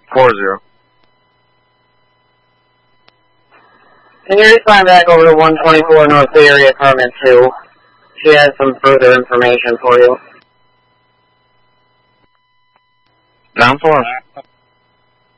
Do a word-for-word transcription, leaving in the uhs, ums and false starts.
Four zero. Can you respond back over to one twenty-four North Bay Area, Apartment two? She has some further information for you. Down four.